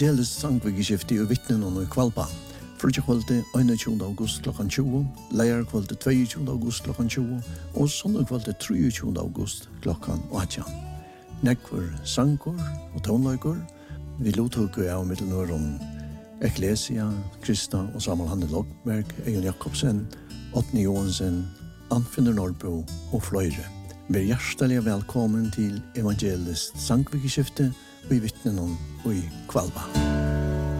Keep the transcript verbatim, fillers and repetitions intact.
Evangelisk sangvikeskifte og vittnen og kvalpa. Frutje kvalte einogtjúgunda august klokkan tjúgu, leir kvalte tveiogtjúgunda august klokkan tjúgu, og sondag kvalte treogtjúgunda august klokkan átjan. Nekvar sankor og tónleikor, vi lothugur av mittelnørum Ecclesia, Krista og Samuel Hanne Lokberg, Egil Jakobsen, Otni Johansen, Anfinnur Norrbo og fløyre. Vær hjertelig velkommen til Evangelisk sangvikeskifte og i vittnen og i kvalpa.